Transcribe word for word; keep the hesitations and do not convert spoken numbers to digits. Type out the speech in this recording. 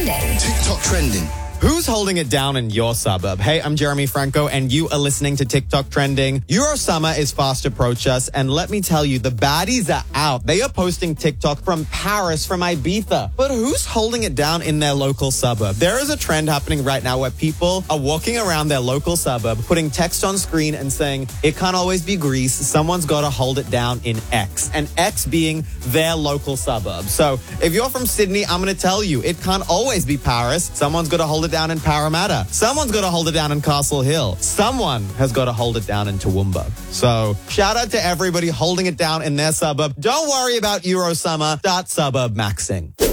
trending. TikTok trending. Who's holding it down in your suburb? Hey, I'm Jeremy Franco, and you are listening to TikTok Trending. Euro Summer is fast approach us, and let me tell you, the baddies are out. They are posting TikTok from Paris, from Ibiza. But who's holding it down in their local suburb? There is a trend happening right now where people are walking around their local suburb, putting text on screen and saying, it can't always be Greece. Someone's got to hold it down in X, and X being their local suburb. So if you're from Sydney, I'm going to tell you, it can't always be Paris. Someone's got to hold it down in Parramatta. Someone's got to hold it down in Castle Hill. Someone has got to hold it down in Toowoomba. So shout out to everybody holding it down in their suburb. Don't worry about Euro Summer. Start suburb maxing.